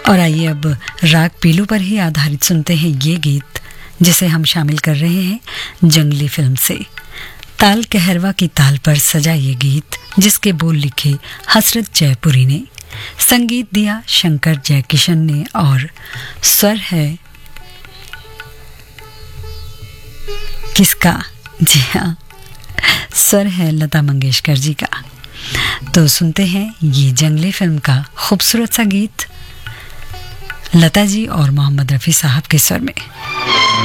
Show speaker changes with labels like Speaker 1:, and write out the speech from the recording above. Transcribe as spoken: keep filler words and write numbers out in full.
Speaker 1: और आइए अब राग पीलू पर ही आधारित सुनते हैं ये गीत, जिसे हम शामिल कर रहे हैं जंगली फिल्म से। ताल कहरवा की ताल पर सजा ये गीत, जिसके बोल लिखे हसरत जयपुरी ने, संगीत दिया शंकर जयकिशन ने और स्वर है किसका? जी हाँ, स्वर है लता मंगेशकर जी का। तो सुनते हैं ये जंगली फिल्म का खूबसूरत सा गीत लता जी और मोहम्मद रफ़ी साहब के स्वर में।